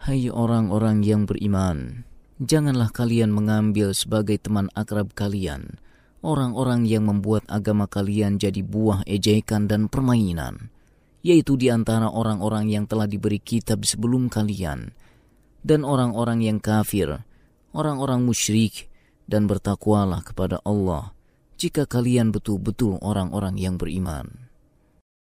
Hai orang-orang yang beriman, janganlah kalian mengambil sebagai teman akrab kalian orang-orang yang membuat agama kalian jadi buah ejekan dan permainan, yaitu di antara orang-orang yang telah diberi kitab sebelum kalian, dan orang-orang yang kafir, orang-orang musyrik, dan bertakwalah kepada Allah jika kalian betul-betul orang-orang yang beriman.